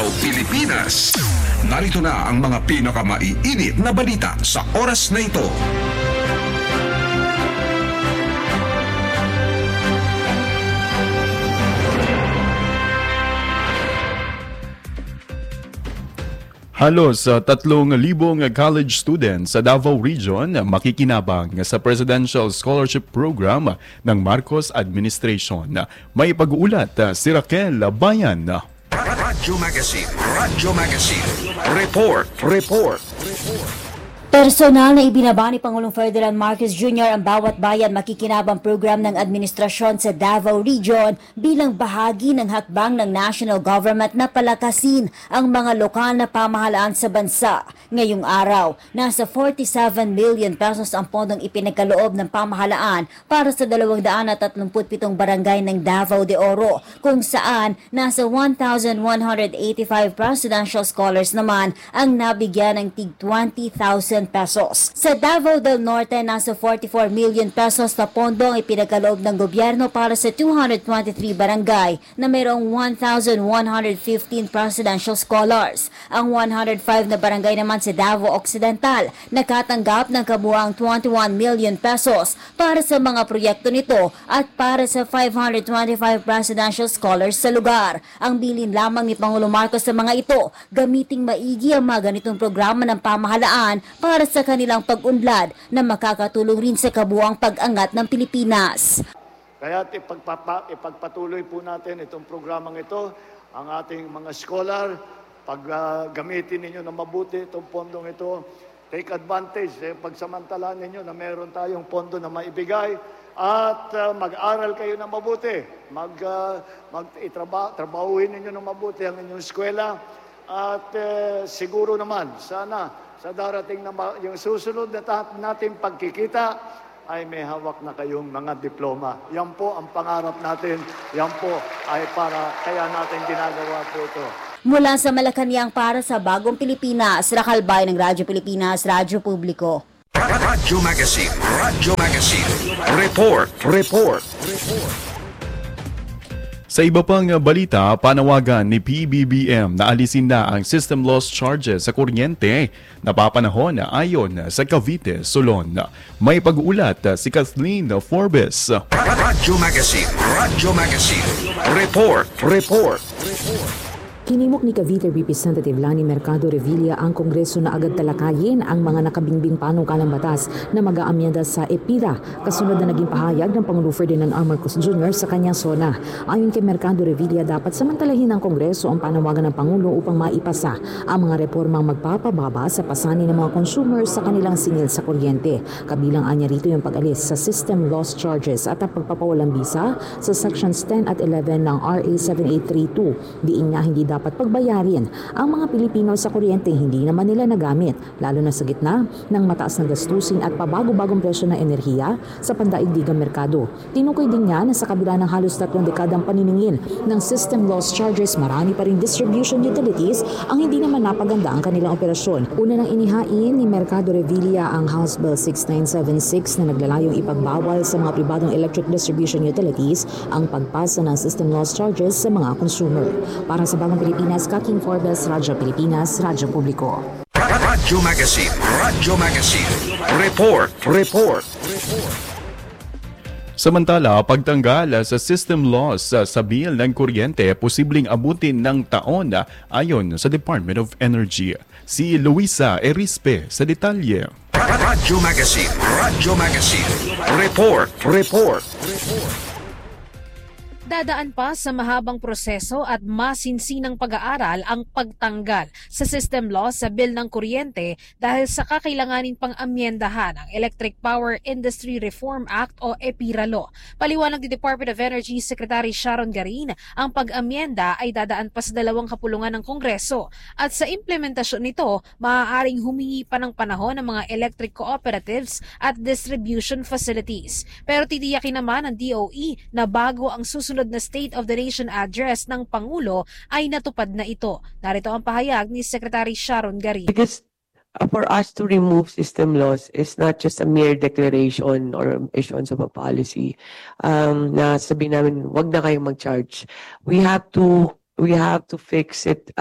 Pilipinas. Narito na ang mga pinakamaiinit na balita sa oras na ito. Halos 3,000 college students sa Davao Region makikinabang sa Presidential Scholarship Program ng Marcos Administration. May pag-uulat si Raquel Bayan. Radyo Magazine. Report. Personal na ibinaba ni Pangulong Ferdinand Marcos Jr. ang bawat bayan makikinabang program ng administrasyon sa Davao Region bilang bahagi ng hakbang ng national government na palakasin ang mga lokal na pamahalaan sa bansa. Ngayong araw, nasa 47 million pesos ang pondong ipinagkaloob ng pamahalaan para sa 237 barangay ng Davao de Oro, kung saan nasa 1,185 presidential scholars naman ang nabigyan ng tig 20,000 pesos. Sa Davao del Norte, nasa 44 million pesos na pondo ang ipinagkaloob ng gobyerno para sa 223 barangay na mayroong 1,115 presidential scholars. Ang 105 na barangay naman sa Davao Occidental nakatanggap ng kabuuang 21 million pesos para sa mga proyekto nito at para sa 525 presidential scholars sa lugar. Ang bilin lamang ni Pangulong Marcos sa mga ito, gamiting maigi ang mga ganitong programa ng pamahalaan para sa kanilang pag-unlad na makakatulong rin sa kabuuang pag-angat ng Pilipinas. Kaya ipagpatuloy po natin itong programang ito, ang ating mga scholar, gamitin ninyo na mabuti itong pondong ito, take advantage, pagsamantalaan ninyo na meron tayong pondo na maibigay at mag-aral kayo na mabuti, trabahuin ninyo na mabuti ang inyong eskwela at siguro naman, sana sa darating na yung susunod na nating pagkikita ay may hawak na kayong mga diploma. Yan po ang pangarap natin. Yan po ay kaya natin ginagawa po ito. Mula sa Malacanang para sa Bagong Pilipinas, Raquel Bayan ng Radyo Pilipinas, Radyo Publiko. Radyo Magazine. Report. Sa iba pang balita, panawagan ni PBBM na alisin na ang system loss charges sa kuryente na papanahon ayon sa Cavite, Solon. May pag-uulat si Kathleen Forbes. Radyo Magazine. Report. Hinimok ni Cavite Representative Lani Mercado Revilla ang Kongreso na agad talakayin ang mga nakabingbing panukalang batas na mag-aamyenda sa EPIRA, kasunod na naging pahayag ng Pangulo Ferdinand R. Marcos Jr. sa kanyang SONA. Ayon kay Mercado Revilla, dapat samantalahin ng Kongreso ang panawagan ng Pangulo upang maipasa ang mga reformang magpapababa sa pasanin ng mga consumers sa kanilang singil sa kuryente. Kabilang anya rito yung pag-alis sa system loss charges at ang pagpapawalang bisa sa Sections 10 at 11 ng RA 7832. Diin nga hindi dapat pagbayarin ang mga Pilipino sa kuryente hindi naman nila nagamit, lalo na sa gitna ng mataas na gastusin at pabago-bagong presyo ng enerhiya sa pandaigdigang merkado. Tinukoy din niya na sa kabila ng halos 3 dekadang paniningil ng system loss charges, marami pa rin distribution utilities ang hindi naman napaganda ang kanilang operasyon. Una nang inihain ni Mercado Revilla ang House Bill 6976 na naglalayong ipagbawal sa mga pribadong electric distribution utilities ang pagpasa ng system loss charges sa mga consumer. Para sa Bagong Pilipinas, Kathleen Forbes, Radyo Pilipinas, Radyo Publiko. Radyo Magazine. Report. Samantala, pagtanggal sa system loss sa bill ng kuryente posibleng abutin ng taon ayon sa Department of Energy. Si Luisa Erispe sa detalye. Radyo Magazine. Report. Dadaan pa sa mahabang proseso at masinsinang pag-aaral ang pagtanggal sa system loss sa bill ng kuryente dahil sa kakailanganin pang amyendahan ang Electric Power Industry Reform Act o EPIRA Law. Paliwanag ni Department of Energy Secretary Sharon Garin, ang pag-amyenda ay dadaan pa sa 2 kapulungan ng Kongreso at sa implementasyon nito, maaaring humingi pa ng panahon ng mga electric cooperatives at distribution facilities. Pero titiyakin naman ng DOE na bago ang susunod na State of the Nation Address ng Pangulo ay natupad na ito. Narito ang pahayag ni Secretary Sharon Garin. Because for us to remove system loss is not just a mere declaration or issuance of a policy na sabihin namin, wag na kayong mag-charge. We have to we have to fix it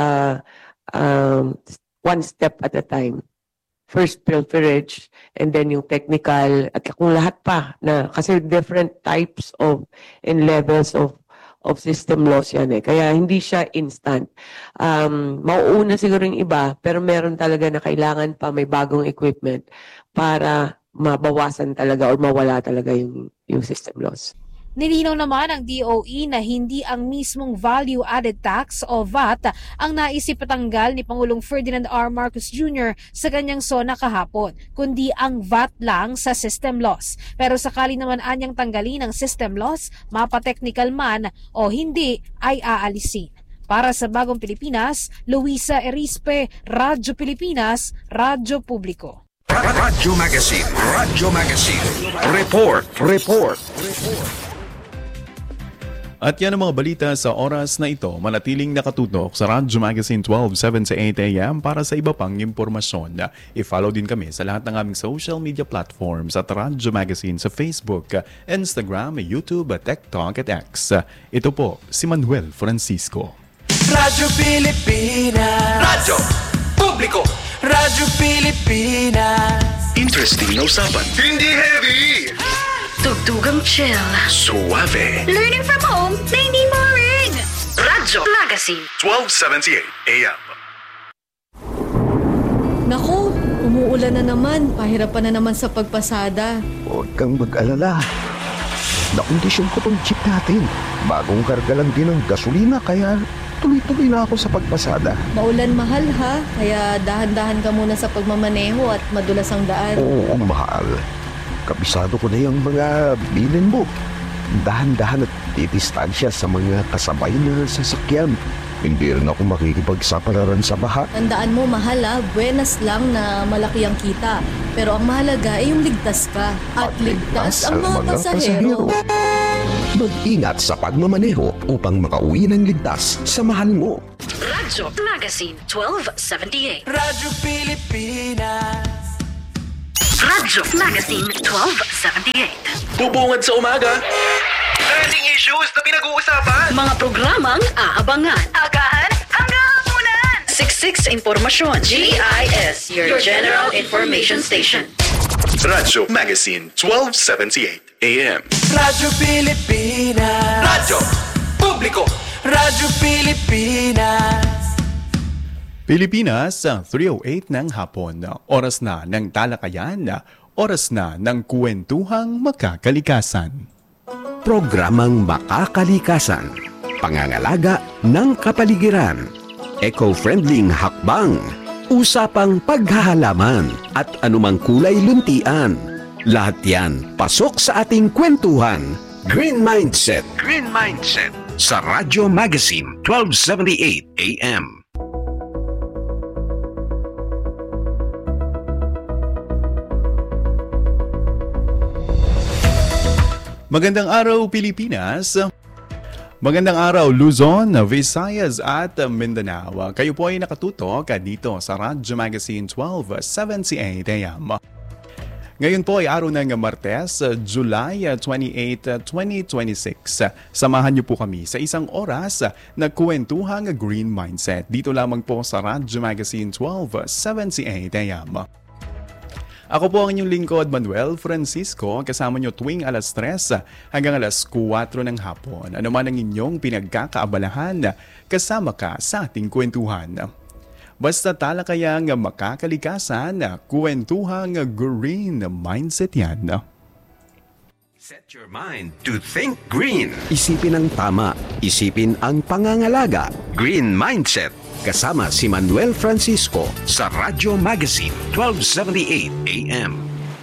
one step at a time. First pilferage, and then yung technical, at kung lahat pa na, kasi different types of and levels of system loss yan eh. Kaya hindi siya instant. Mauuna siguro yung iba, pero meron talaga na kailangan pa may bagong equipment para mabawasan talaga or mawala talaga yung system loss. Nilinaw naman ng DOE na hindi ang mismong value-added tax o VAT ang naisip patanggal ni Pangulong Ferdinand R. Marcos Jr. sa kanyang SONA kahapon, kundi ang VAT lang sa system loss. Pero sakali naman anyang tanggalin ang system loss, mapa-technical man o hindi, ay aalisin. Para sa Bagong Pilipinas, Luisa Erispe, Radyo Pilipinas, Radyo Publiko. Radyo Magazine. Report. At yan ang mga balita sa oras na ito. Manatiling nakatutok sa Radyo Magazine 12, 7 to 8 a.m. para sa iba pang impormasyon. I-follow din kami sa lahat ng aming social media platforms at Radyo Magazine sa Facebook, Instagram, YouTube, TikTok at X. Ito po si Manuel Francisco. Radyo Pilipinas. Radyo Publiko. Radyo Pilipinas. Interesting na usapan. Hindi heavy. Tugtugang chill. Suave. Learning from home na hindi boring. Radyo Magazine. 1278 AM. Naku, umuulan na naman. Pahirapan na naman sa pagpasada. Huwag kang mag-alala. Nakondisyon ko tong jeep natin. Bagong karga lang din ng gasolina kaya tuloy-tuloy na ako sa pagpasada. Maulan mahal ha, kaya dahan-dahan ka muna sa pagmamaneho at madulas ang daan. Oo, mahal. Kabisado ko na yung mga bilin mo. Dahan-dahan at titistansya sa mga kasabay na sasakyan. Hindi rin ako makikipagsapalaran sa baha. Tandaan mo, mahal ha, buenas lang na malaki ang kita. Pero ang mahalaga ay yung ligtas ka. At ligtas ang mga pasahero. Mag-ingat sa pagmamaneho upang makauwi ng ligtas sa mahal mo. Radyo Magazine 1278. Radyo Pilipinas. Radyo Magazine 1278. Bubungad sa umaga. Trending issues na pinag-uusapan. Mga programang aabangan. Agahan hanggang hapunan. Siksik sa impormasyon. GIS, your General Information Station. Radyo Magazine 1278 AM. Radyo Pilipinas. Radyo Publiko. Radyo Pilipinas. Pilipinas, 3:08 ng hapon. Oras na ng talakayan, oras na ng kwentuhang makakalikasan. Programang Makakalikasan, pangangalaga ng kapaligiran, eco-friendly hakbang, usapang paghahalaman at anumang kulay luntian. Lahat yan pasok sa ating kwentuhan. Green Mindset. Sa Radyo Magazine 1278 AM. Magandang araw Pilipinas, magandang araw Luzon, Visayas at Mindanao. Kayo po ay nakatutok dito sa Radyo Magazine 1278 AM. Ngayon po ay araw ng Martes, July 28, 2026. Samahan niyo po kami sa isang oras na kwentuhang Green Mindset. Dito lamang po sa Radyo Magazine 1278 AM. Ako po ang inyong lingkod, Manuel Francisco, kasama nyo tuwing alas 3 hanggang alas 4 ng hapon. Ano man ang inyong pinagkakaabalahan, kasama ka sa ating kwentuhan. Basta talakayang makakalikasan, kwentuhang Green Mindset yan. Set your mind to think green. Isipin ang tama, isipin ang pangangalaga. Green Mindset. Kasama si Manuel Francisco sa Radyo Magazine 1278 AM.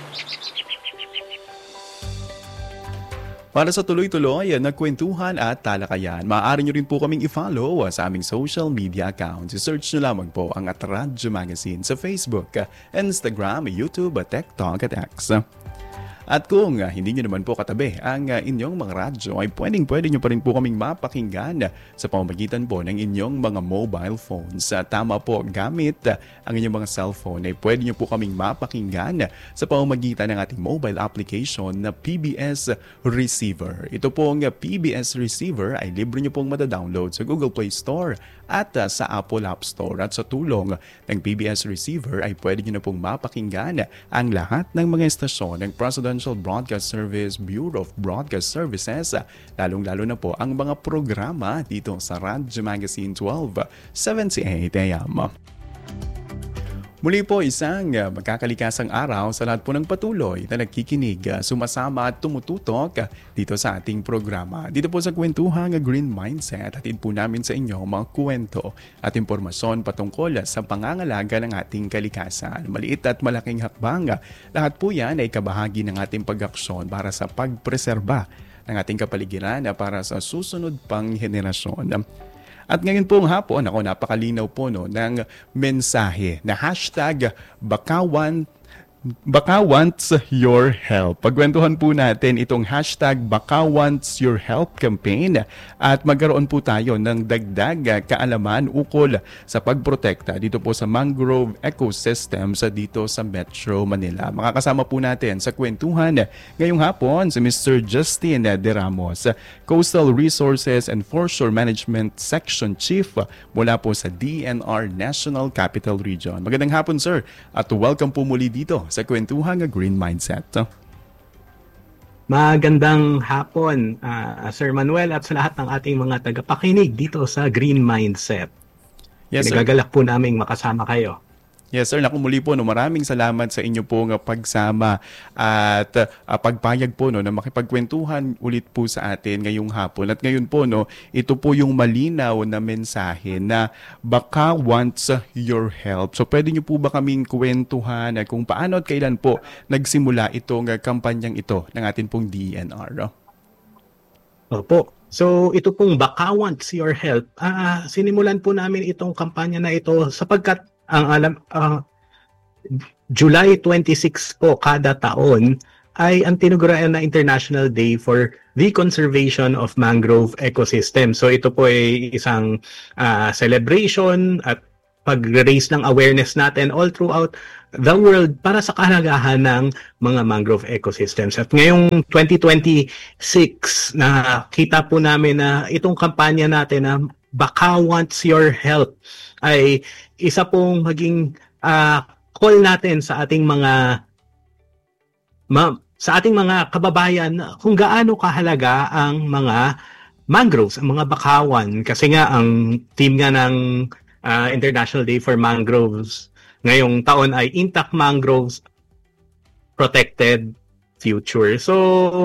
Para sa tuloy-tuloy na kwentuhan at talakayan, maaari nyo rin po kaming i-follow sa aming social media accounts. I-search nyo lamang po ang Radyo Magazine sa Facebook, Instagram, YouTube, TikTok at X. At kung hindi nyo naman po katabi ang inyong mga radyo, ay pwede nyo pa rin po kaming mapakinggan sa pamamagitan po ng inyong mga mobile phones. Tama po, gamit ang inyong mga cellphone ay pwede nyo po kaming mapakinggan sa pamamagitan ng ating mobile application na PBS Receiver. Ito pong PBS Receiver ay libre nyo pong madadownload sa Google Play Store at sa Apple App Store. At sa tulong ng PBS Receiver ay pwede nyo na pong mapakinggan ang lahat ng mga estasyon ng Presidential Broadcast Service Bureau of Broadcast Services, lalong-lalo na po ang mga programa dito sa Radyo Magazine 1278 AM. Muli po isang magkakalikasang araw sa lahat po ng patuloy na nagkikinig, sumasama at tumututok dito sa ating programa. Dito po sa Kwentuhang Green Mindset, hatid po namin sa inyo mga kwento at impormasyon patungkol sa pangangalaga ng ating kalikasan. Maliit at malaking hakbang, lahat po yan ay kabahagi ng ating pag-aksyon para sa pagpreserba ng ating kapaligiran para sa susunod pang henerasyon. At ngayon pong hapon, napakalinaw po ng mensahe na hashtag Baka Wants Your Help. Pagkwentuhan po natin itong hashtag Baka Wants Your Help campaign at magkaroon po tayo ng dagdag kaalaman ukol sa pagprotekta dito po sa mangrove ecosystems dito sa Metro Manila. Makakasama po natin sa kwentuhan ngayong hapon si Mr. Justin De Ramos, Coastal Resources and Foreshore Management Section Chief mula po sa DNR National Capital Region. Magandang hapon, sir, at welcome po muli dito sa Kwentuhang Green Mindset. Magandang hapon, Sir Manuel, at sa lahat ng ating mga tagapakinig dito sa Green Mindset. Yes, Nagagalak po naming makasama kayo. Yes, sir. Nakumuli po, maraming salamat sa inyo pong pagsama at pagpayag po na makipagkwentuhan ulit po sa atin ngayong hapon. At ngayon po, ito po yung malinaw na mensahe na baka wants your help. So pwede nyo po ba kaming kwentuhan kung paano at kailan po nagsimula itong kampanyang ito ng ating pong DNR? Opo. So ito pong baka wants your help. Sinimulan po namin itong kampanya na ito sapagkat July 26 po kada taon ay ang tinuguraan na International Day for the Conservation of Mangrove Ecosystem. So ito po ay isang celebration at pag-raise ng awareness natin all throughout the world para sa kahalagahan ng mga mangrove ecosystems. At ngayong 2026 nakita po namin na itong kampanya natin na Baka Wants Your Help ay isa pong maging call natin sa ating mga kababayan kung gaano kahalaga ang mga mangroves, ang mga bakawan. Kasi nga ang theme nga ng International Day for Mangroves ngayong taon ay Intact Mangroves, Protected Future. So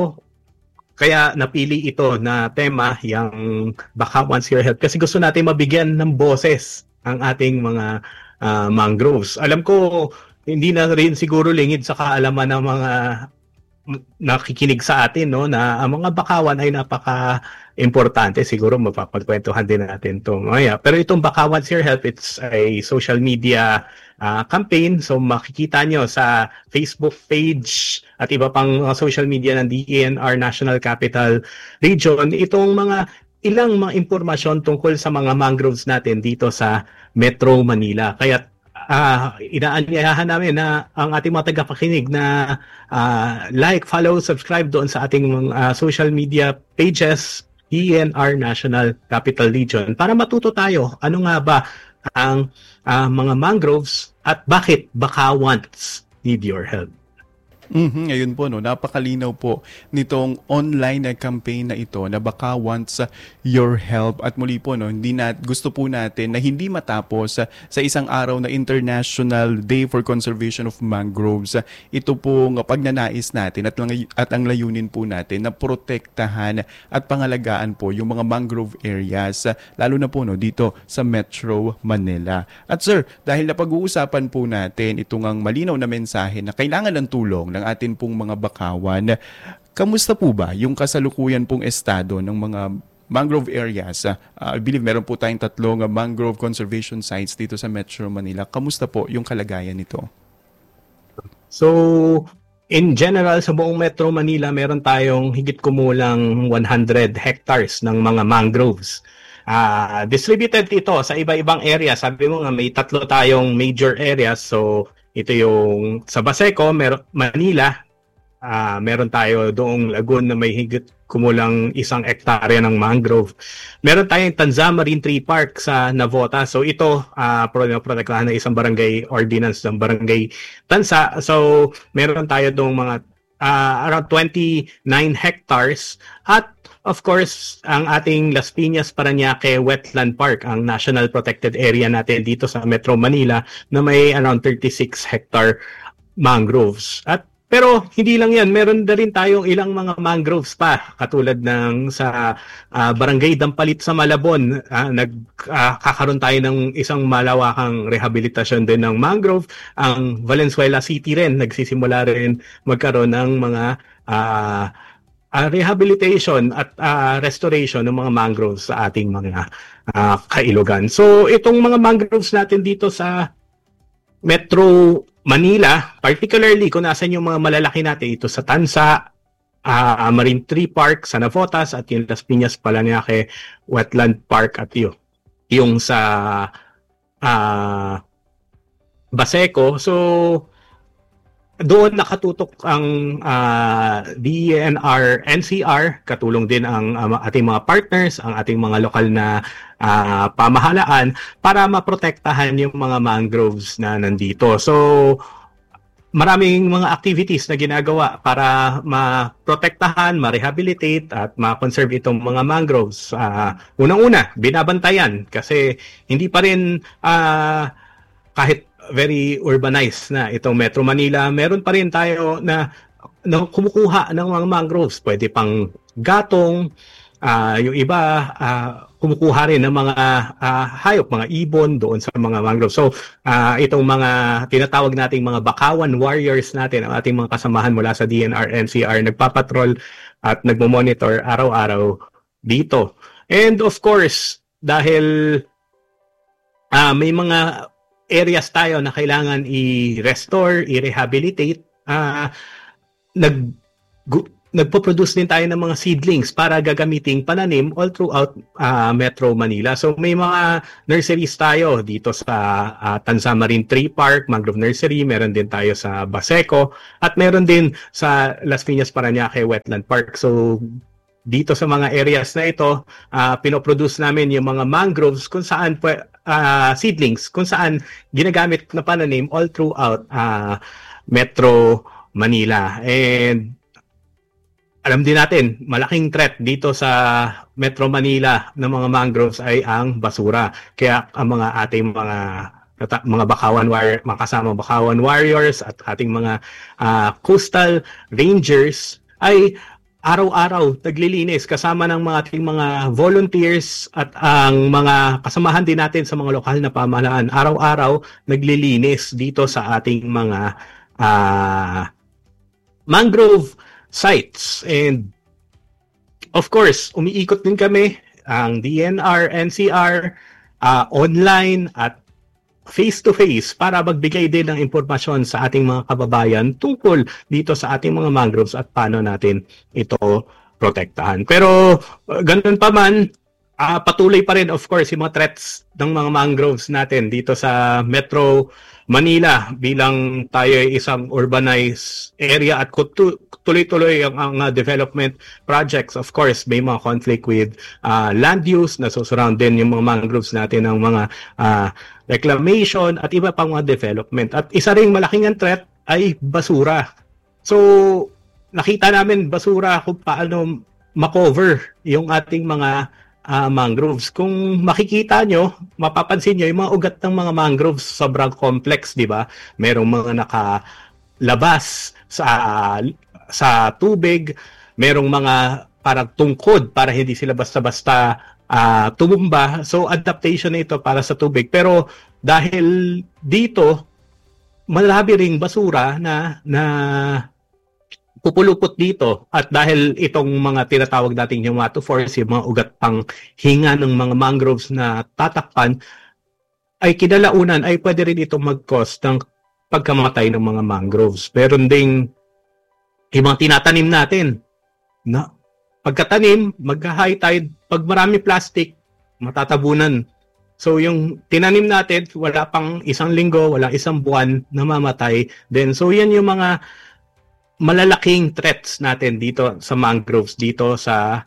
kaya napili ito na tema, yung Baka Wants Your Help, kasi gusto natin mabigyan ng boses ang ating mga mangroves. Alam ko, hindi na rin siguro lingid sa kaalaman ng mga nakikinig sa atin, na ang mga bakawan ay napaka-importante. Siguro mapapagkwentuhan din natin ito. Pero itong Baka Wants Your Help, it's a social media campaign. So makikita nyo sa Facebook page at iba pang social media ng DNR National Capital Region itong ilang mga impormasyon tungkol sa mga mangroves natin dito sa Metro Manila. Kaya inaanyayahan namin na ang ating mga tagapakinig na like, follow, subscribe doon sa ating social media pages, DNR National Capital Region, para matuto tayo ano nga ba ang mga mangroves at bakit baka wants need your help. Ngayon po, napakalinaw po nitong online na campaign na ito na Baka Wants Your Help. At muli po, gusto po natin na hindi matapos sa isang araw na International Day for Conservation of Mangroves. Ito po pagnanais natin at ang layunin po natin na protektahan at pangalagaan po yung mga mangrove areas, lalo na po dito sa Metro Manila. At sir, dahil napag-uusapan po natin itong ang malinaw na mensahe na kailangan ng tulong ng atin pong mga bakawan, kamusta po ba yung kasalukuyan pong estado ng mga mangrove areas? I believe meron po tayong 3 mangrove conservation sites dito sa Metro Manila. Kamusta po yung kalagayan nito? So, in general, sa buong Metro Manila, meron tayong higit kumulang 100 hectares ng mga mangroves. Distributed ito sa iba-ibang area. Sabi mo nga, may 3 tayong major areas. So, ito yung sa Baseco, Manila. Meron tayo doong lagoon na may higit kumulang 1 hektarya ng mangrove. Meron tayong Tanza Marine Tree Park sa Navota. So ito, protektahan na isang barangay ordinance ng barangay Tanza. So meron tayo doong mga around 29 hectares. At of course, ang ating Las Piñas Parañaque Wetland Park, ang National Protected Area natin dito sa Metro Manila na may around 36 hectare mangroves. Pero hindi lang yan, meron na rin tayong ilang mga mangroves pa, katulad ng sa Barangay Dampalit sa Malabon. Nagkakaroon tayo ng isang malawakang rehabilitasyon din ng mangrove. Ang Valenzuela City rin, nagsisimula rin magkaroon ng mga rehabilitation at restoration ng mga mangroves sa ating mga kailugan. So itong mga mangroves natin dito sa Metro Manila, particularly kung nasan yung mga malalaki natin, ito sa Tanza, Marine Tree Park sa Navotas at yung Las Piñas Parañaque Wetland Park at yung sa Baseco. So doon nakatutok ang DENR NCR, katulong din ang ating mga partners, ang ating mga lokal na pamahalaan para maprotektahan yung mga mangroves na nandito. So maraming mga activities na ginagawa para maprotektahan, ma-rehabilitate at ma-conserve itong mga mangroves. Unang-una, binabantayan kasi hindi pa rin kahit very urbanized na itong Metro Manila, meron pa rin tayo na kumukuha ng mga mangroves. Pwede pang gatong, yung iba kumukuha rin ng mga hayop, mga ibon doon sa mga mangroves. So, itong mga tinatawag nating mga bakawan warriors natin, ang ating mga kasamahan mula sa DNR, NCR, nagpapatrol at nagmomonitor araw-araw dito. And of course, dahil may mga areas tayo na kailangan i-restore, i-rehabilitate, nagpo-produce din tayo ng mga seedlings para gagamiting pananim all throughout Metro Manila. So may mga nurseries tayo dito sa Tanza Marine Tree Park, Mangrove Nursery, meron din tayo sa Baseco, at meron din sa Las Piñas Parañaque Wetland Park. So dito sa mga areas na ito, pinoproduce namin yung mga mangroves kung saan seedlings, kung saan ginagamit na pananim all throughout Metro Manila. And alam din natin, malaking threat dito sa Metro Manila ng mga mangroves ay ang basura. Kaya ang mga ating mga bakawan warrior, mga kasamang bakawan warriors at ating mga coastal rangers ay araw-araw naglilinis kasama ng mga ating mga volunteers at ang mga kasamahan din natin sa mga lokal na pamahalaan. Araw-araw naglilinis dito sa ating mga mangrove sites. And of course, umiikot din kami, ang DNR, NCR, online at face-to-face para magbigay din ng impormasyon sa ating mga kababayan tungkol dito sa ating mga mangroves at paano natin ito protektahan. Pero ganun pa man, patuloy pa rin of course yung mga threats ng mga mangroves natin dito sa Metro Manila bilang tayo ay isang urbanized area at tuloy-tuloy ang development projects. Of course, may mga conflict with land use na susurround din yung mga mangroves natin ng mga reclamation at iba pang mga development. At isa ring malaking threat ay basura. So, nakita namin basura kung paano makover yung ating mga mangroves. Kung makikita nyo, mapapansin nyo, yung mga ugat ng mga mangroves sobrang complex, di ba? Merong mga nakalabas sa tubig, merong mga parang tungkod para hindi sila basta-basta tumumba. So, adaptation na ito para sa tubig. Pero dahil dito, marami ring basura na pupulupot dito, at dahil itong mga tinatawag natin yung hematophores, yung mga ugat pang hinga ng mga mangroves na tatakpan, ay kinalaunan ay pwede rin itong mag-cause ng pagkamatay ng mga mangroves. Meron ding yung mga tinatanim natin, na pagkatanim, mag-high tide, pag marami plastic, matatabunan. So yung tinanim natin, wala pang isang linggo, wala isang buwan, namamatay. Then, so yan yung mga malalaking threats natin dito sa mangroves, dito sa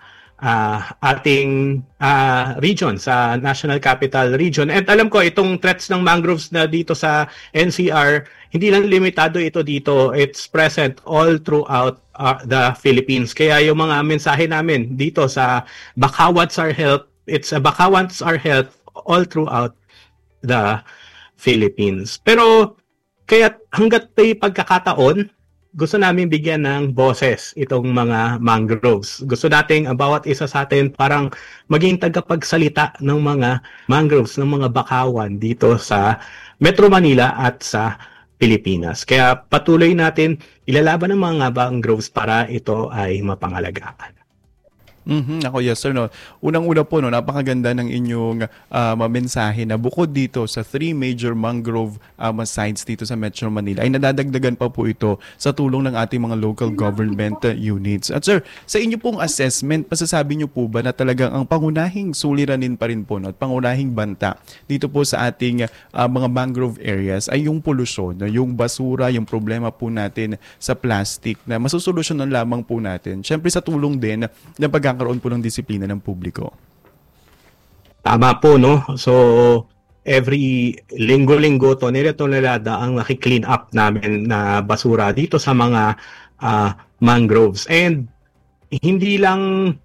ating region, sa National Capital Region. And alam ko, itong threats ng mangroves na dito sa NCR, hindi lang limitado ito dito. It's present all throughout the Philippines. Kaya yung mga mensahe namin dito sa Bakawats Our Health, it's a Bakawats Our Health all throughout the Philippines. Pero kaya hanggat may pagkakataon, gusto namin bigyan ng boses itong mga mangroves. Gusto nating ang bawat isa sa atin parang maging tagapagsalita ng mga mangroves, ng mga bakawan dito sa Metro Manila at sa Pilipinas. Kaya patuloy natin ilalaban ng mga mangroves para ito ay mapangalagaan. Ako, yes sir. No? Unang-una po, no, napakaganda ng inyong mensahe na bukod dito sa 3 major mangrove sites dito sa Metro Manila, ay nadadagdagan pa po ito sa tulong ng ating mga local government units. At sir, sa inyo pong assessment, masasabi niyo po ba na talagang ang pangunahing suliranin pa rin po, no, at pangunahing banta dito po sa ating mga mangrove areas ay yung polusyon, no, yung basura, yung problema po natin sa plastic na masusolusyonan lamang po natin. Siyempre sa tulong din ng pagkakaroon po ng disiplina ng publiko. Tama po, no? So, every linggo-linggo, tonelada ang naki-clean up namin na basura dito sa mga mangroves. And hindi lang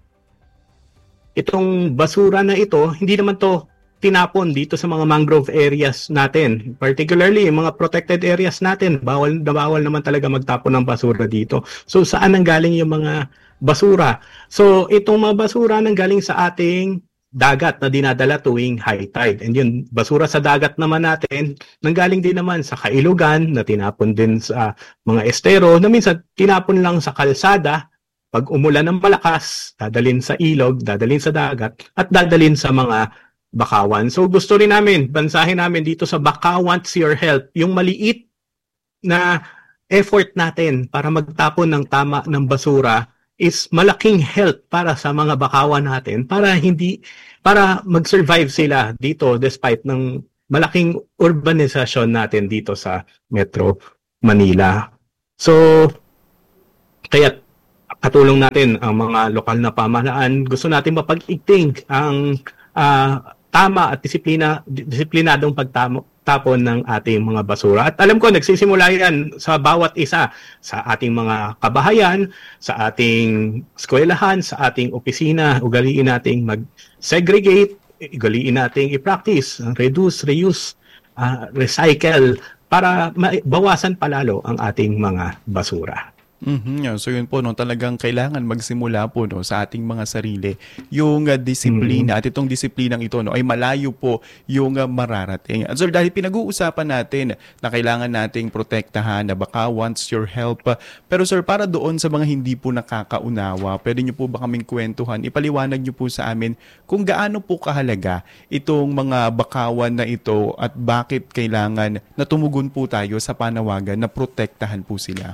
itong basura na ito, hindi naman to tinapon dito sa mga mangrove areas natin. Particularly, yung mga protected areas natin, bawal naman talaga magtapon ng basura dito. So, saan nanggaling yung mga basura? So, itong mga basura nanggaling sa ating dagat na dinadala tuwing high tide. And yun, basura sa dagat naman natin, nanggaling din naman sa kailugan, na tinapon din sa mga estero, na minsan tinapon lang sa kalsada. Pag umulan ng malakas, dadalhin sa ilog, dadalhin sa dagat, at dadalhin sa mga bakawan. So gusto rin namin, bansahin namin dito sa Bakawats Your Health, yung maliit na effort natin para magtapon ng tama ng basura is malaking help para sa mga bakawan natin para mag-survive sila dito despite ng malaking urbanisasyon natin dito sa Metro Manila. So kaya katulong natin ang mga lokal na pamahalaan. Gusto natin mapag-igting ang tama at disiplinadong pagtapon ng ating mga basura. At alam ko, nagsisimula yan sa bawat isa, sa ating mga kabahayan, sa ating eskwelahan, sa ating opisina. Ugaliin nating mag-segregate, ugaliin nating i-practice, reduce, reuse, recycle, para bawasan palalo ang ating mga basura. So yun po, no, talagang kailangan magsimula po, no, sa ating mga sarili yung disiplina. At itong disiplinang ito, no, ay malayo po yung mararating. At sir, dahil pinag-uusapan natin na kailangan nating protektahan na Bakawats Your Health, pero sir, para doon sa mga hindi po nakakaunawa, pwede nyo po ba kaming kwentuhan, ipaliwanag nyo po sa amin kung gaano po kahalaga itong mga bakawan na ito at bakit kailangan na tumugon po tayo sa panawagan na protektahan po sila.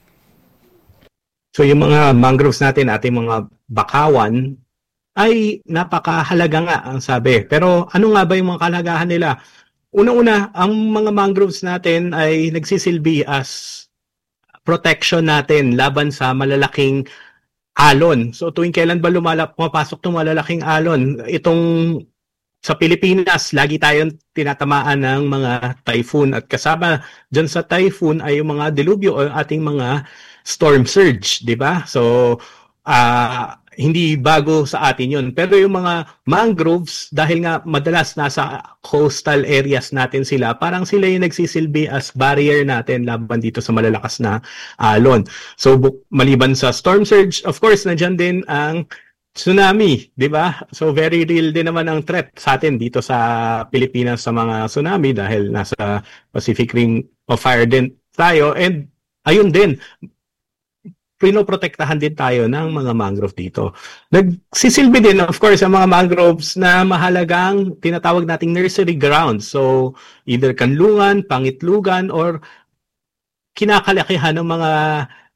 So yung mga mangroves natin, ating mga bakawan, ay napakahalaga nga ang sabi. Pero ano nga ba yung mga kahalagahan nila? Unang-una, ang mga mangroves natin ay nagsisilbi as protection natin laban sa malalaking alon. So tuwing kailan ba pumapasok itong malalaking alon? Itong sa Pilipinas, lagi tayong tinatamaan ng mga typhoon. At kasama dyan sa typhoon ay yung mga dilubyo o ating mga storm surge, di ba? So, hindi bago sa atin yun. Pero yung mga mangroves, dahil nga madalas nasa coastal areas natin sila, parang sila yung nagsisilbi as barrier natin laban dito sa malalakas na alon. So, maliban sa storm surge, of course, nandyan din ang tsunami, di ba? So, very real din naman ang threat sa atin dito sa Pilipinas sa mga tsunami dahil nasa Pacific Ring of Fire din tayo. And ayun din, pinoprotektahan din tayo ng mga mangrove dito. Nagsisilbi din, of course, ang mga mangroves na mahalagang tinatawag nating nursery grounds. So, either kanlungan, pangitlugan, or kinakalakihan ng mga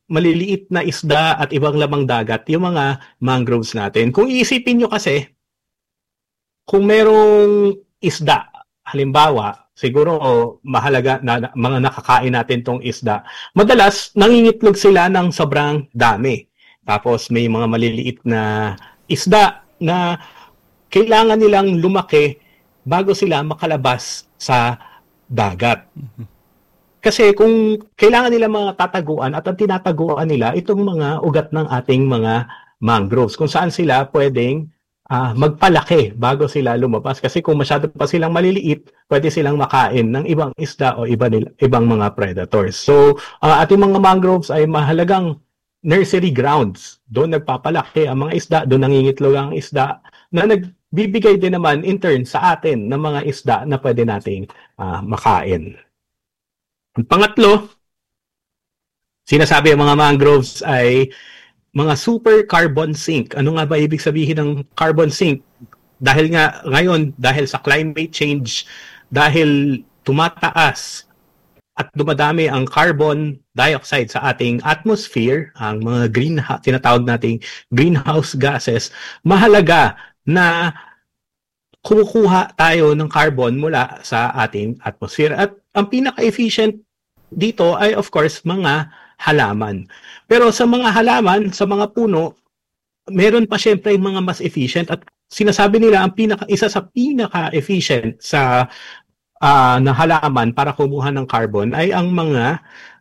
maliliit na isda at ibang lamang dagat, yung mga mangroves natin. Kung iisipin nyo kasi, kung merong isda, halimbawa, siguro mahalaga na mga nakakain natin tong isda, madalas nangingitlog sila ng sobrang dami. Tapos may mga maliliit na isda na kailangan nilang lumaki bago sila makalabas sa dagat. Kasi kung kailangan nila mga tataguan at ang tinataguan nila, itong mga ugat ng ating mga mangroves, kung saan sila pwedeng magpalaki bago sila lumabas. Kasi kung masyado pa silang maliliit, pwede silang makain ng ibang isda o ibang mga predators. So, ating mga mangroves ay mahalagang nursery grounds. Doon nagpapalaki ang mga isda, doon nangingitlog ang isda, na nagbibigay din naman in turn sa atin ng mga isda na pwede nating makain. Ang pangatlo, sinasabi ang mga mangroves ay mga super carbon sink. Ano nga ba ibig sabihin ng carbon sink? Dahil nga ngayon, dahil sa climate change, dahil tumataas at dumadami ang carbon dioxide sa ating atmosphere, ang mga tinatawag nating greenhouse gases, mahalaga na kumukuha tayo ng carbon mula sa ating atmosphere. At ang pinaka-efficient dito ay of course mga halaman. Pero sa mga halaman, sa mga puno, meron pa syempre yung mga mas efficient at sinasabi nila ang isa sa pinaka-efficient sa na halaman para kumuha ng carbon ay ang mga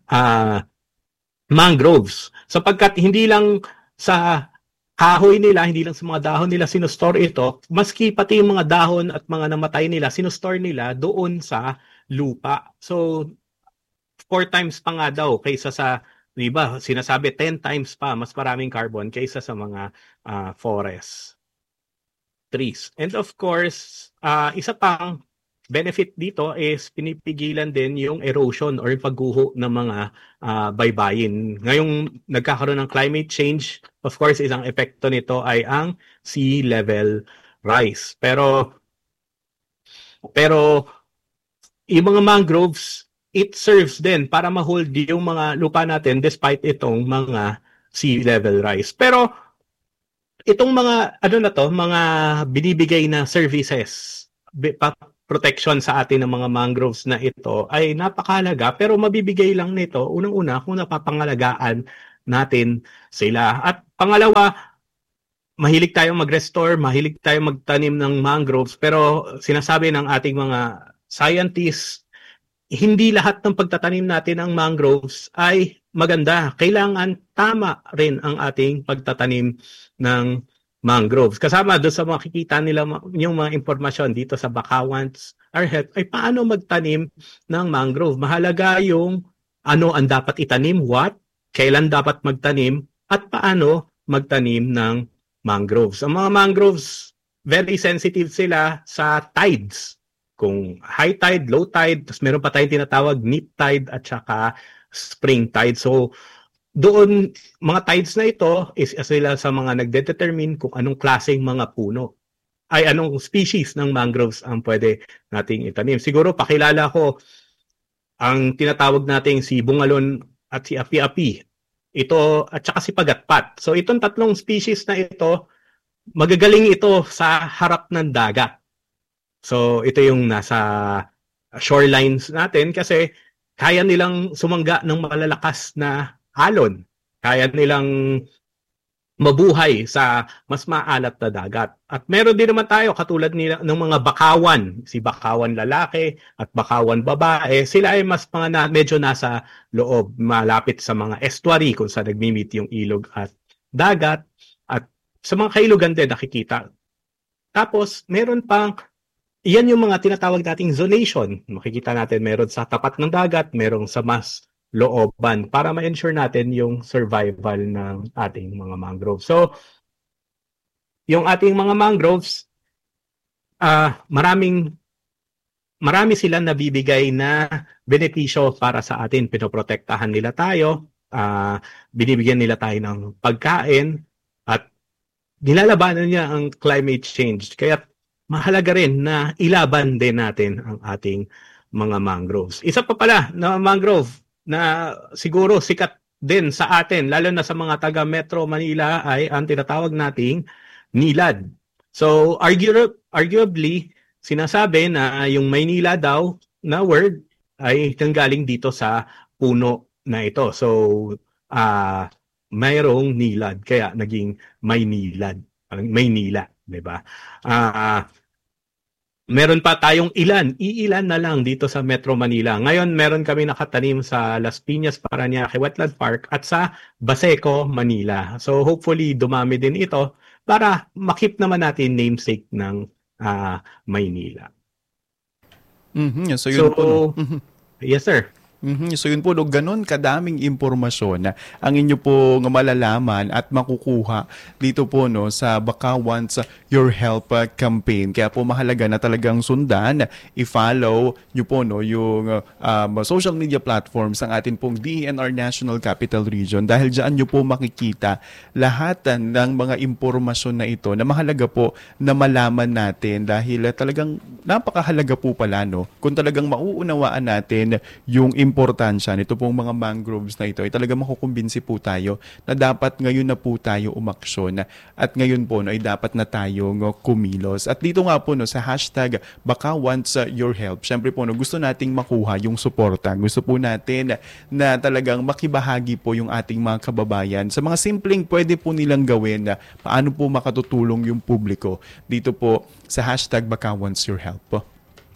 mangroves. Sapagkat hindi lang sa kahoy nila, hindi lang sa mga dahon nila sinustore ito, maski pati yung mga dahon at mga namatay nila, sinustore nila doon sa lupa. So, 4 times pa nga daw kaysa sa, di ba, sinasabi 10 times pa mas maraming carbon kaysa sa mga forest trees. And of course, isa pang benefit dito is pinipigilan din yung erosion or yung pagguho ng mga baybayin. Ngayong nagkakaroon ng climate change, of course, isang epekto nito ay ang sea level rise. Pero yung mga mangroves, it serves din para ma-hold yung mga lupa natin despite itong mga sea level rise. Pero itong mga mga binibigay na services, protection sa atin ng mga mangroves na ito ay napakahalaga, pero mabibigay lang nito unang-una kung napapangalagaan natin sila. At pangalawa, mahilig tayong mag-restore, mahilig tayong magtanim ng mangroves, pero sinasabi ng ating mga scientists, hindi lahat ng pagtatanim natin ng mangroves ay maganda. Kailangan tama rin ang ating pagtatanim ng mangroves. Kasama doon sa makikita nila yung mga impormasyon dito sa Bacawans Our Health ay paano magtanim ng mangrove. Mahalaga yung ano ang dapat itanim, what, kailan dapat magtanim, at paano magtanim ng mangroves. Ang mga mangroves, very sensitive sila sa tides. Kung high tide, low tide, tapos meron pa tayong tinatawag neap tide at saka spring tide. So, doon, mga tides na ito is sila sa mga nagdedetermine kung anong klaseng mga puno ay anong species ng mangroves ang pwede nating itanim. Siguro pakilala ko ang tinatawag nating si bungalon at si api-api. Ito at saka si pagatpat. So itong tatlong species na ito, magagaling ito sa harap ng dagat. So ito yung nasa shorelines natin kasi kaya nilang sumangga ng malalakas na alon. Kaya nilang mabuhay sa mas maalat na dagat. At meron din naman tayo katulad nila ng mga bakawan, si bakawan lalaki at bakawan babae. Sila ay mas mga medyo nasa loob, malapit sa mga estuary kung saan nagmi-meet yung ilog at dagat. At sa mga kailugan din nakikita. Tapos meron pang iyan yung mga tinatawag nating zonation. Makikita natin meron sa tapat ng dagat, merong sa mas looban para ma-ensure natin yung survival ng ating mga mangroves. So, yung ating mga mangroves, marami sila nabibigay na benepisyo para sa atin. Pinoprotektahan nila tayo, binibigyan nila tayo ng pagkain, at nilalabanan niya ang climate change. Kaya mahalaga rin na ilaban din natin ang ating mga mangroves. Isa pa pala na mangrove na siguro sikat din sa atin, lalo na sa mga taga Metro Manila, ay ang tinatawag nating NILAD. So arguably, sinasabi na yung Maynila daw na word ay nanggaling dito sa puno na ito. So mayroong NILAD, kaya naging Maynilad, Maynila, 'di ba? Meron pa tayong iilan na lang dito sa Metro Manila. Ngayon, meron kami nakatanim sa Las Piñas, Parañaque Wetland Park at sa Baseco, Manila. So hopefully dumami din ito para makip naman natin namesake ng Maynila. So yun po. Yes, sir. So yun po, ganun kadaming impormasyon na ang inyo po malalaman at makukuha dito po sa Bacawans Your Help campaign. Kaya po mahalaga na talagang sundan, i-follow nyo po yung social media platforms ng atin pong DENR National Capital Region dahil dyan nyo po makikita lahat ng mga impormasyon na ito na mahalaga po na malaman natin dahil talagang napakahalaga po pala kung talagang mauunawaan natin yung importansya nito pong mga mangroves na ito ay talaga makukumbinsi po tayo na dapat ngayon na po tayo umaksyon at ngayon po ay dapat na tayong kumilos. At dito nga po sa hashtag Bacawans Your Help, syempre po gusto nating makuha yung suporta. Gusto po natin na talagang makibahagi po yung ating mga kababayan sa mga simpleng pwede po nilang gawin na paano po makatutulong yung publiko dito po sa hashtag Bacawans Your Help po.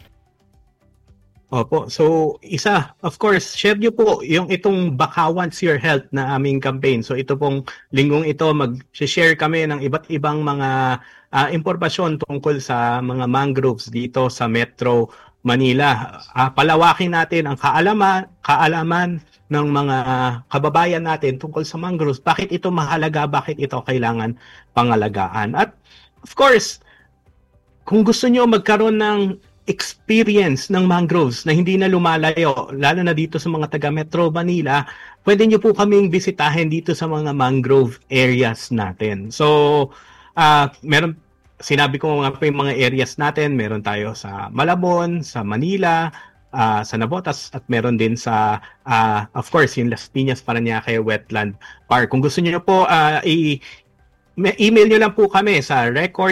Opo. So, of course, share nyo po yung itong Bacawans Your Health na aming campaign. So, ito pong linggong ito, mag-share kami ng iba't ibang mga impormasyon tungkol sa mga mangroves dito sa Metro Manila. Palawakin natin ang kaalaman ng mga kababayan natin tungkol sa mangroves. Bakit ito mahalaga? Bakit ito kailangan pangalagaan? At, of course, kung gusto nyo magkaroon ng experience ng mangroves na hindi na lumalayo, lalo na dito sa mga taga Metro Manila, pwede nyo po kaming bisitahin dito sa mga mangrove areas natin. So, sinabi ko nga po yung mga areas natin, meron tayo sa Malabon, sa Manila, sa Navotas, at meron din sa, of course, yung Las Piñas, Parañaque Wetland Park. Kung gusto nyo po, email nyo lang po kami sa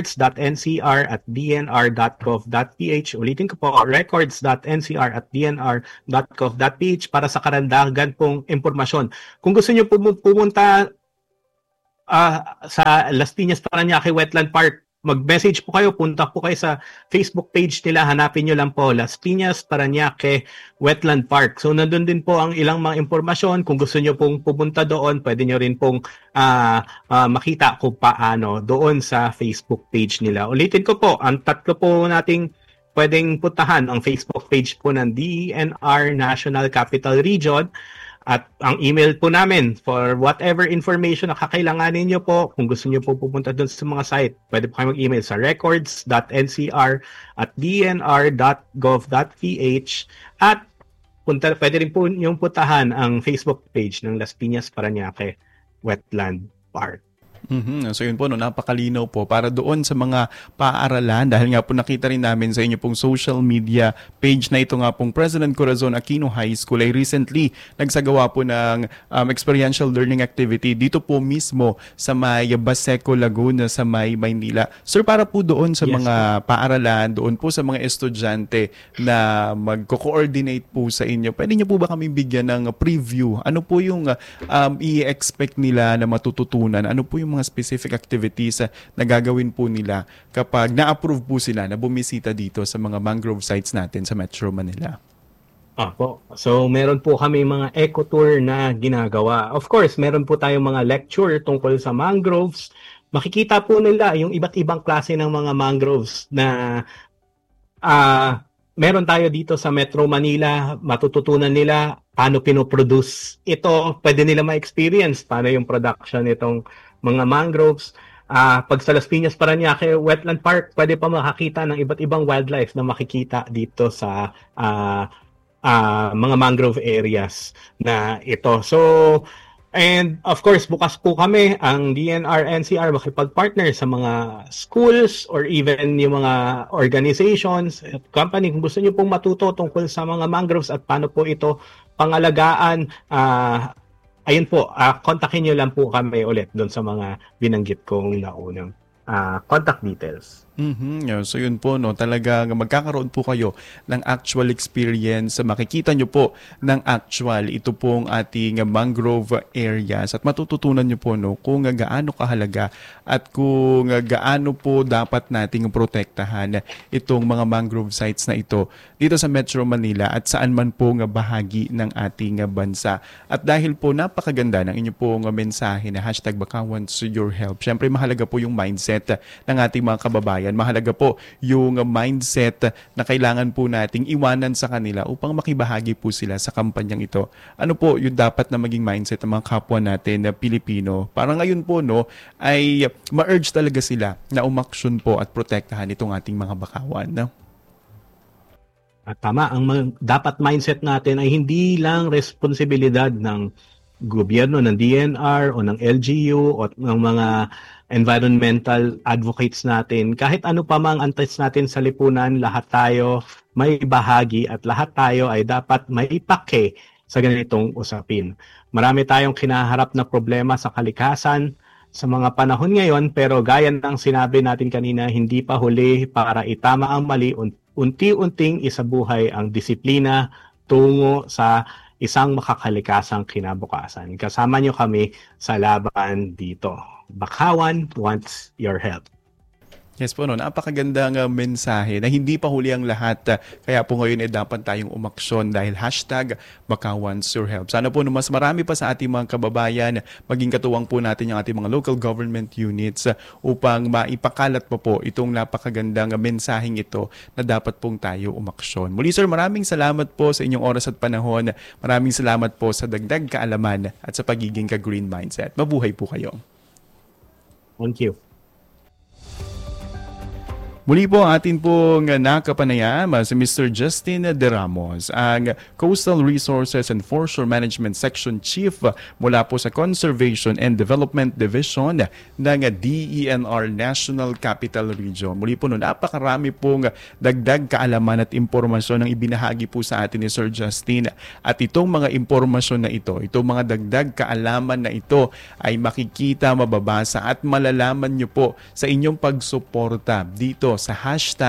records.ncr@dnr.gov.ph. Ulitin ko po, records.ncr@dnr.gov.ph para sa karagdagan pong impormasyon. Kung gusto nyo pumunta sa Las Piñas, Parañaque Wetland Park, mag-message po kayo, punta po kayo sa Facebook page nila, hanapin nyo lang po Las Piñas, Parañaque Wetland Park. So nandun din po ang ilang mga impormasyon. Kung gusto nyo pong pupunta doon, pwede nyo rin pong makita kung paano doon sa Facebook page nila. Ulitin ko po, ang tatlo po nating pwedeng puntahan, ang Facebook page po ng DENR National Capital Region. At ang email po namin for whatever information na kakailanganin nyo po, kung gusto nyo po pupunta doon sa mga site, pwede po kayo mag-email sa records.ncr@dnr.gov.ph at pwede rin po yung puntahan ang Facebook page ng Las Piñas, Parañaque Wetland Park. So yun po, napakalinaw po para doon sa mga paaralan dahil nga po nakita rin namin sa inyo pong social media page na ito nga pong President Corazon Aquino High School ay recently nagsagawa po ng experiential learning activity dito po mismo sa may Baseco, Laguna sa may Maynila. Sir, para po doon sa mga paaralan, doon po sa mga estudyante na magko-coordinate po sa inyo, pwede niyo po ba kami bigyan ng preview? Ano po yung i-expect nila na matututunan? Ano po yung mga specific activities na gagawin po nila kapag na-approve po sila na bumisita dito sa mga mangrove sites natin sa Metro Manila? So, meron po kami mga eco-tour na ginagawa. Of course, meron po tayong mga lecture tungkol sa mangroves. Makikita po nila yung iba't ibang klase ng mga mangroves na meron tayo dito sa Metro Manila. Matututunan nila paano pinoproduce ito. Pwede nila ma-experience paano yung production nitong mga mangroves. Pag sa Las Piñas, Parañaque Wetland Park, pwede pa makakita ng iba't ibang wildlife na makikita dito sa mga mangrove areas na ito. So, and of course, bukas po kami ang DENR NCR makipag-partner sa mga schools or even yung mga organizations at company. Kung gusto niyo pong matuto tungkol sa mga mangroves at paano po ito pangalagaan, ayun po, kontakin nyo lang po kami ulit doon sa mga binanggit kong naunang contact details. So yun po, no, talagang magkakaroon po kayo ng actual experience. Makikita nyo po ng actual ito pong ating mangrove areas at matututunan nyo po, no, kung gaano kahalaga at kung gaano po dapat nating protektahan itong mga mangrove sites na ito dito sa Metro Manila at saan man po bahagi ng ating bansa. At dahil po napakaganda ng inyo pong mensahe na #BakawanToYourHelp, syempre mahalaga po yung mindset ng ating mga kababayan. Mahalaga po yung mindset na kailangan po nating iwanan sa kanila upang makibahagi po sila sa kampanyang ito. Ano po yung dapat na maging mindset ng mga kapwa natin na Pilipino? Para ngayon po, no, ay ma-urge talaga sila na umaksyon po at protektahan itong ating mga bakawan. No? At tama, ang dapat mindset natin ay hindi lang responsibilidad ng gobyerno, ng DNR o ng LGU o ng mga environmental advocates natin. Kahit ano pa mang antas natin sa lipunan, lahat tayo may bahagi at lahat tayo ay dapat maipake sa ganitong usapin. Marami tayong kinaharap na problema sa kalikasan sa mga panahon ngayon, pero gaya ng sinabi natin kanina, hindi pa huli para itama ang mali. Unti-unting isabuhay ang disiplina tungo sa isang makakalikasang kinabukasan. Kasama nyo kami sa laban dito. Bakawan wants your help. Yes po, no, napakagandang mensahe na hindi pa huli ang lahat. Kaya po ngayon dapat tayong umaksyon dahil #BakawanToYourHelp. Sana po mas marami pa sa ating mga kababayan, maging katuwang po natin yung ating mga local government units upang maipakalat po itong napakagandang mensaheng ito na dapat pong tayo umaksyon. Muli sir, maraming salamat po sa inyong oras at panahon. Maraming salamat po sa dagdag kaalaman at sa pagiging ka-green mindset. Mabuhay po kayo. Thank you. Muli po atin pong nakapanayam si Mr. Justin De Ramos, ang Coastal Resources and Foreshore Management Section Chief mula po sa Conservation and Development Division ng DENR National Capital Region. Muli po napakarami pong dagdag kaalaman at impormasyon ang ibinahagi po sa atin ni Sir Justin. At itong mga impormasyon na ito, itong mga dagdag kaalaman na ito ay makikita, mababasa at malalaman nyo po sa inyong pagsuporta dito sa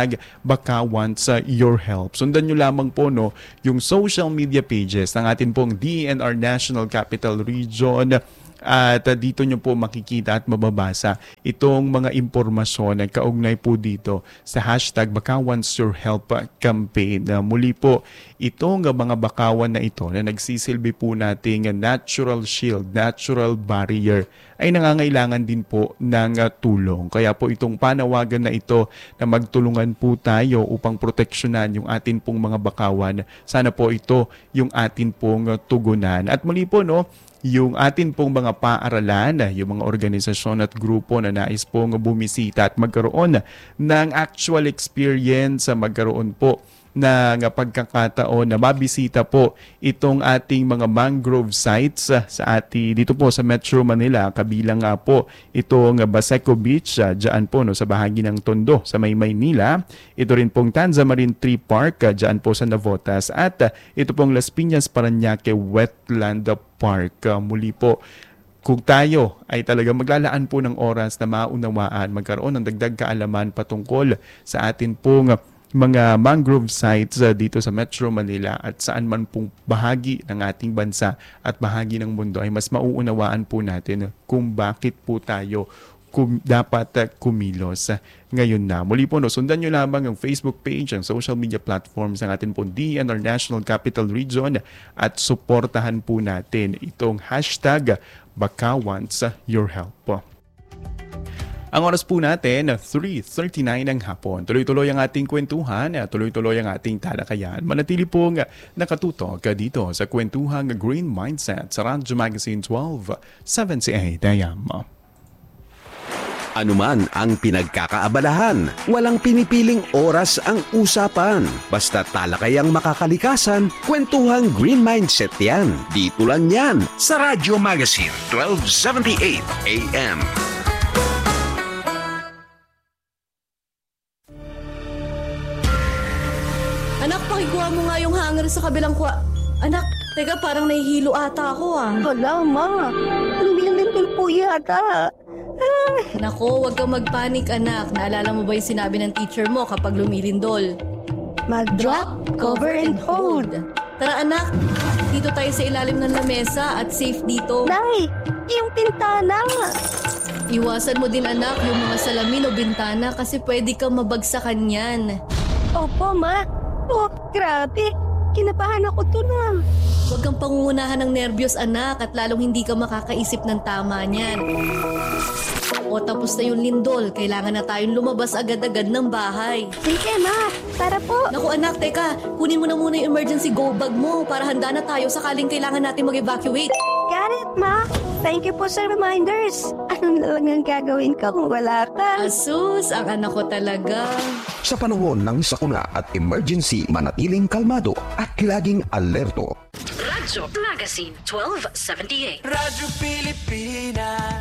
#BakawanToYourHelp. Sundan nyo lamang po yung social media pages ng atin pong DENR National Capital Region at dito nyo po makikita at mababasa itong mga impormasyon na kaugnay po dito sa #BakawanToYourHelp campaign. Muli po, itong mga bakawan na ito na nagsisilbi po nating natural shield, natural barrier ay nangangailangan din po ng tulong. Kaya po itong panawagan na ito na magtulungan po tayo upang proteksyonan yung atin pong mga bakawan. Sana po ito yung atin pong tugunan. At muli po yung atin pong mga paaralan, yung mga organisasyon at grupo na nais pong bumisita at magkaroon ng actual experience, magkaroon po ng pagkakataon na mabisita po itong ating mga mangrove sites sa dito po sa Metro Manila, kabilang po itong Baseco Beach dyan po sa bahagi ng Tondo sa Maynila. Ito rin pong Tanza Marine Tree Park dyan po sa Navotas at ito pong Las Piñas Parañaque Wetland Park. Muli po, kung tayo ay talaga maglalaan po ng oras na maunawaan, magkaroon ng dagdag kaalaman patungkol sa atin pong mga mangrove sites dito sa Metro Manila at saan man pong bahagi ng ating bansa at bahagi ng mundo, ay mas mauunawaan po natin kung bakit po tayo dapat kumilos ngayon na. Muli po, sundan nyo lamang ang Facebook page, ang social media platforms ng atin po DENR National Capital Region at suportahan po natin itong #BakawanToYourHelp. Ang oras po natin, 3:39 ng hapon. Tuloy-tuloy ang ating kwentuhan, tuloy-tuloy ang ating talakayan. Manatili pong nakatutok dito sa kwentuhang Green Mindset sa Radyo Magazine 1278 AM. Anuman ang pinagkakaabalahan, walang pinipiling oras ang usapan. Basta talakayang makakalikasan, kwentuhang Green Mindset yan. Dito lang yan sa Radyo Magazine 1278 AM. Anak, pakikuha mo nga yung hanger sa kabilang Anak, teka, parang nahihilo ata ako Hala, ma. Lumilindol po yata. Nako, huwag kang magpanik anak. Naalala mo ba yung sinabi ng teacher mo kapag lumilindol? Mag-drop, cover, and hold. Tara anak, dito tayo sa ilalim ng lamesa at safe dito. Nay, yung pintana. Iwasan mo din anak yung mga salamin o bintana kasi pwede kang mabagsakan yan. Opo, ma. Oh, grabe. Kinabahan ako to na. Huwag kang pangungunahan ng nerbiyos anak at lalong hindi ka makakaisip ng tama niyan. O tapos na yung lindol, kailangan na tayong lumabas agad-agad ng bahay. Sige ma, tara po. Naku anak, teka, kunin mo na muna yung emergency go bag mo para handa na tayo sakaling kailangan natin mag-evacuate. Got it, ma. Thank you po sa reminders. Ano na lang ang gagawin ko kung wala ka? Asus, ang anak ko talaga. Sa panahon ng sakuna at emergency, manatiling kalmado at laging alerto. Radyo Magazine 1278. Radyo Pilipinas.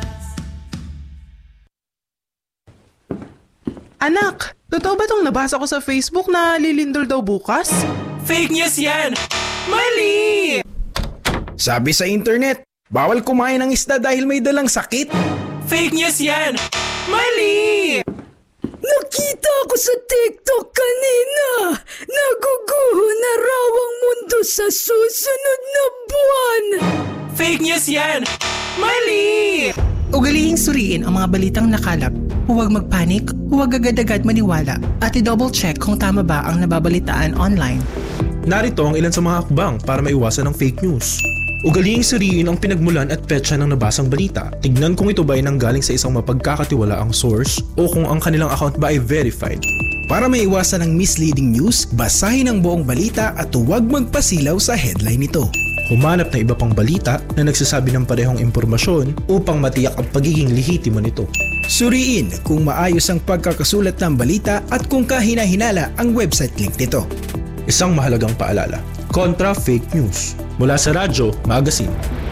Anak, totoo ba itong nabasa ko sa Facebook na lilindol daw bukas? Fake news yan! Mali! Sabi sa internet, bawal kumain ng isda dahil may dalang sakit. Fake news yan! Mali! Nakita ko sa TikTok kanina. Naguguho na raw ang mundo sa susunod na buwan. Fake news yan! Mali! Ugalihing suriin ang mga balitang nakalap. Huwag magpanik, huwag agad-agad maniwala, at i-double check kung tama ba ang nababalitaan online. Narito ang ilan sa mga hakbang para maiwasan ang fake news. Ugalihing suriin ang pinagmulan at petsa ng nabasang balita. Tignan kung ito ba ay nanggaling sa isang mapagkakatiwalaang source o kung ang kanilang account ba ay verified. Para maiwasan ang misleading news, basahin ang buong balita at huwag magpasilaw sa headline nito. Humanap ng iba pang balita na nagsasabi ng parehong impormasyon upang matiyak ang pagiging lehitimo nito. Suriin kung maayos ang pagkakasulat ng balita at kung kahina-hinala ang website link nito. Isang mahalagang paalala, kontra fake news. Mula sa Radyo Magazine.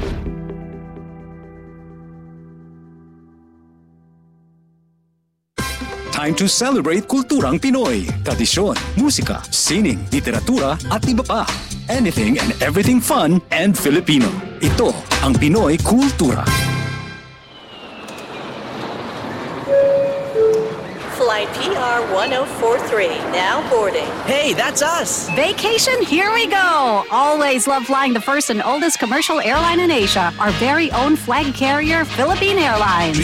Time to celebrate kulturang Pinoy. Tradisyon, musika, sining, literatura at iba pa. Anything and everything fun and Filipino. Ito ang Pinoy Kultura. Flight PR 1043, now boarding. Hey, that's us! Vacation, here we go! Always love flying the first and oldest commercial airline in Asia, our very own flag carrier, Philippine Airlines.